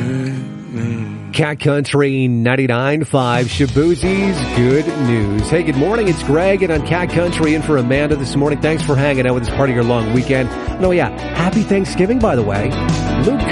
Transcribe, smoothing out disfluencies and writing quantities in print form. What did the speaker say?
Cat Country 99.5, Shaboozie's Good News. Hey, good morning. It's Greg, and on Cat Country in for Amanda this morning. Thanks for hanging out with us, part of your long weekend. No, yeah, happy Thanksgiving, by the way. Luke